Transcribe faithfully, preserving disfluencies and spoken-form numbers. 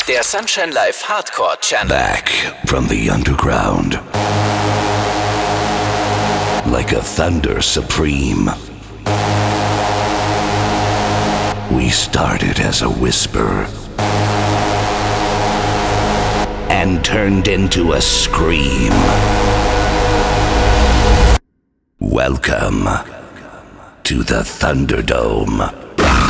Der Sunshine Live Hardcore Channel. Back from the underground, like a thunder supreme. We started as a whisper and turned into a scream. Welcome to the Thunderdome.